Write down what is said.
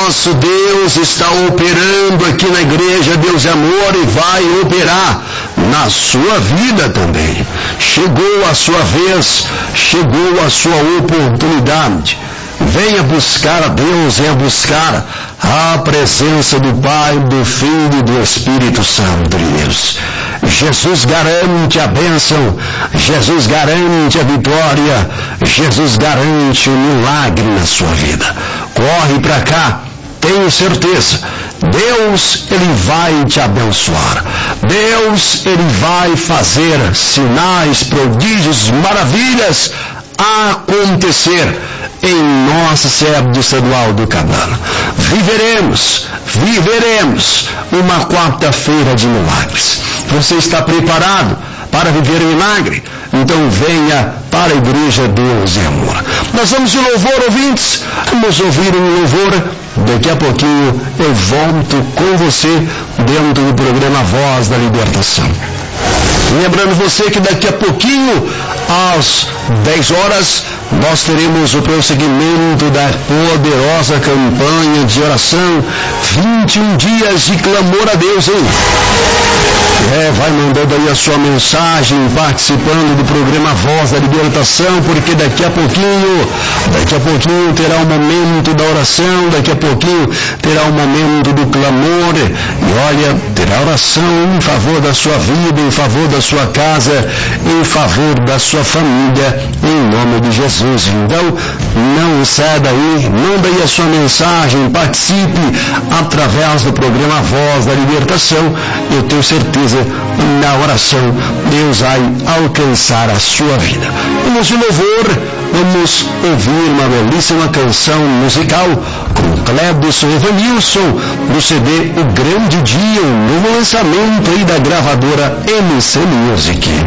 nosso Deus está operando aqui na igreja Deus é Amor e vai operar na sua vida também. Chegou a sua vez, chegou a sua oportunidade. Venha buscar a Deus, venha buscar a presença do Pai, do Filho e do Espírito Santo de Deus. Jesus garante a bênção, Jesus garante a vitória, Jesus garante o milagre na sua vida. Corre para cá, tenho certeza. Deus, Ele vai te abençoar. Deus, Ele vai fazer sinais, prodígios, maravilhas acontecer em nossa sede estadual do Cabana. Viveremos uma quarta-feira de milagres. Você está preparado para viver um milagre? Então venha para a igreja Deus é Amor. Nós vamos de louvor, ouvintes. Vamos ouvir um louvor. Daqui a pouquinho eu volto com você dentro do programa Voz da Libertação. Lembrando você que daqui a pouquinho, às 10 horas, nós teremos o prosseguimento da poderosa campanha de oração, 21 dias de clamor a Deus, hein? Vai mandando aí a sua mensagem, participando do programa Voz da Libertação, porque daqui a pouquinho terá um momento da oração, daqui a pouquinho terá um momento do clamor, e olha, terá oração em favor da sua vida, em favor da sua casa, em favor da sua família, em nome de Jesus. Então, não saia daí, manda aí a sua mensagem, participe através do programa Voz da Libertação. Eu tenho certeza, na oração, Deus vai alcançar a sua vida. Vamos de louvor, vamos ouvir uma belíssima canção musical com Clédson Evanilson, do CD O Grande Dia, um novo lançamento aí da gravadora MC Music.